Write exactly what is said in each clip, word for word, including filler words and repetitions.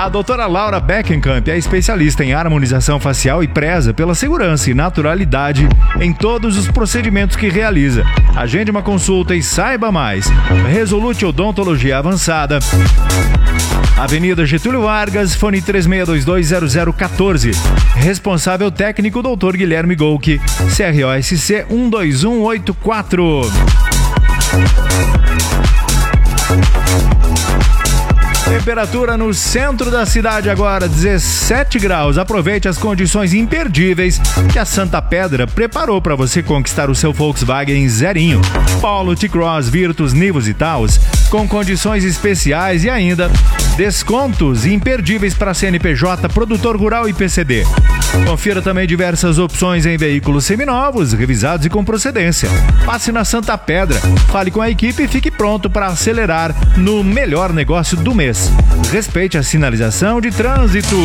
A doutora Laura Beckenkamp é especialista em harmonização facial e preza pela segurança e naturalidade em todos os procedimentos que realiza. Agende uma consulta e saiba mais. Resolute Odontologia Avançada, Avenida Getúlio Vargas, fone três seis dois dois zero zero um quatro. Responsável técnico doutor Guilherme Golke, C R O S C um dois um oito quatro. Temperatura no centro da cidade agora, dezessete graus. Aproveite as condições imperdíveis que a Santa Pedra preparou para você conquistar o seu Volkswagen zerinho. Polo, T-Cross, Virtus, Nivus e Taos, com condições especiais e ainda descontos imperdíveis para C N P J, Produtor Rural e P C D. Confira também diversas opções em veículos seminovos, revisados e com procedência. Passe na Santa Pedra, fale com a equipe e fique pronto para acelerar no melhor negócio do mês. Respeite a sinalização de trânsito.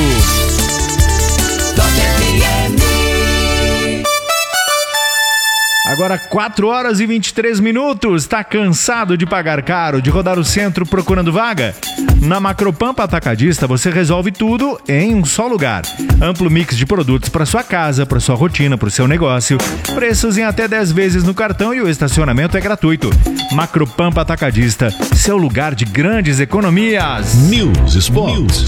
Agora quatro horas e vinte e três minutos. Tá cansado de pagar caro, de rodar o centro procurando vaga? Na Macropampa Atacadista você resolve tudo em um só lugar. Amplo mix de produtos para sua casa, para sua rotina, para o seu negócio. Preços em até dez vezes no cartão e o estacionamento é gratuito. Macropampa Atacadista, seu lugar de grandes economias. News Sports.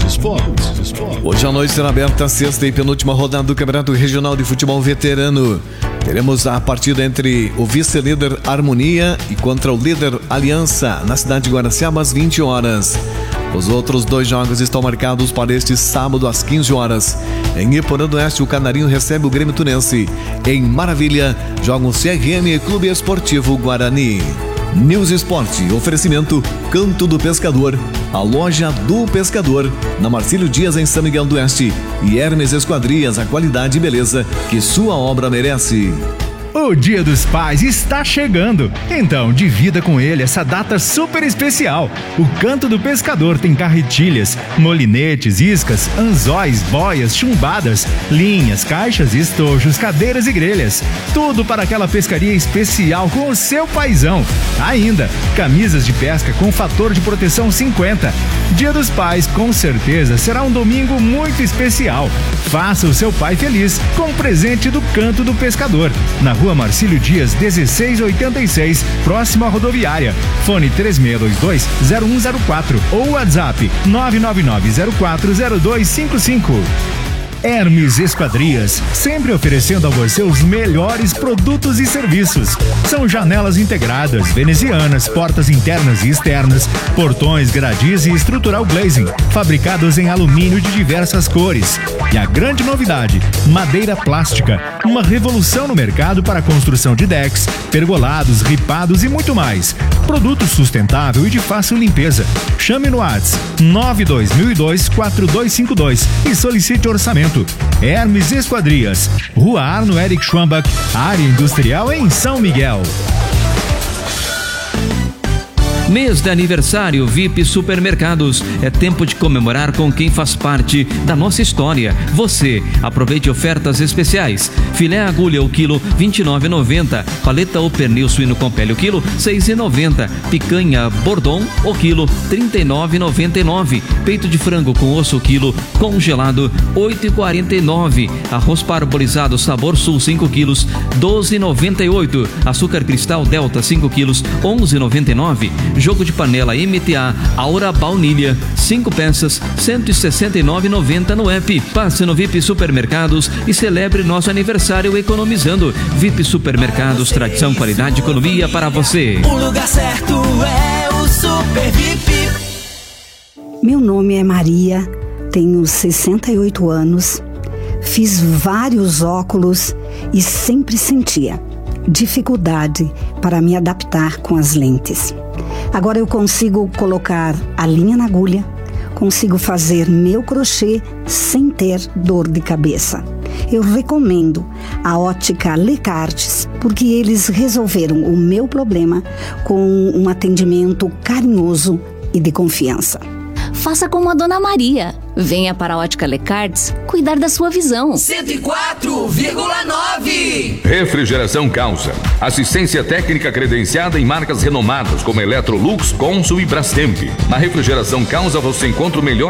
Hoje à noite será aberta a sexta e penúltima rodada do Campeonato Regional de Futebol Veterano. Teremos a partida entre o vice-líder Harmonia e contra o líder Aliança, na cidade de Guaraciaba, às vinte horas. Os outros dois jogos estão marcados para este sábado, às quinze horas. Em Iporã do Oeste, o Canarinho recebe o Grêmio Tunense. Em Maravilha, jogam o C R M e Clube Esportivo Guarani. News Esporte, oferecimento Canto do Pescador, a loja do pescador, na Marcílio Dias, em São Miguel do Oeste, e Hermes Esquadrias, a qualidade e beleza que sua obra merece. O Dia dos Pais está chegando, então divida com ele essa data super especial. O Canto do Pescador tem carretilhas, molinetes, iscas, anzóis, boias, chumbadas, linhas, caixas, estojos, cadeiras e grelhas. Tudo para aquela pescaria especial com o seu paizão. Ainda, camisas de pesca com fator de proteção cinquenta. Dia dos Pais, com certeza, será um domingo muito especial. Faça o seu pai feliz com o presente do Canto do Pescador, na Rua Marcílio Dias, dezesseis oitenta e seis, próximo à rodoviária. Fone três seis dois dois zero um zero quatro ou WhatsApp nove nove nove zero quatro zero dois cinco cinco. Hermes Esquadrias, sempre oferecendo a você os melhores produtos e serviços. São janelas integradas, venezianas, portas internas e externas, portões, gradis e estrutural glazing, fabricados em alumínio de diversas cores. E a grande novidade, madeira plástica, uma revolução no mercado para a construção de decks, pergolados, ripados e muito mais. Produto sustentável e de fácil limpeza. Chame no WhatsApp nove dois mil e dois quatro dois cinco dois e solicite orçamento. Hermes Esquadrias, Rua Arno Eric Schwambach, área industrial em São Miguel. Mês de aniversário V I P Supermercados. É tempo de comemorar com quem faz parte da nossa história. Você. Aproveite ofertas especiais. Filé agulha o quilo vinte e nove reais e noventa centavos. Paleta ou pernil suíno com pele o quilo seis reais e noventa centavos. Picanha bordon o quilo trinta e nove reais e noventa e nove centavos. Peito de frango com osso o quilo congelado oito reais e quarenta e nove centavos. Arroz parbolizado sabor sul cinco quilos doze reais e noventa e oito centavos. Açúcar cristal Delta cinco quilos onze reais e noventa e nove centavos. Jogo de panela M T A Aura Baunilha cinco peças cento e sessenta e nove reais e noventa centavos no app. Passe no V I P Supermercados e celebre nosso aniversário economizando. V I P Supermercados, tradição, qualidade e economia para você. O lugar certo é o Super V I P. Meu nome é Maria, tenho sessenta e oito anos, fiz vários óculos e sempre sentia dificuldade para me adaptar com as lentes. Agora eu consigo colocar a linha na agulha, consigo fazer meu crochê sem ter dor de cabeça. Eu recomendo a ótica Lecartes porque eles resolveram o meu problema com um atendimento carinhoso e de confiança. Faça como a Dona Maria. Venha para a Ótica Lecartes cuidar da sua visão. cento e quatro vírgula nove. Refrigeração Causa. Assistência técnica credenciada em marcas renomadas como Electrolux, Consul e Brastemp. Na Refrigeração Causa você encontra o melhor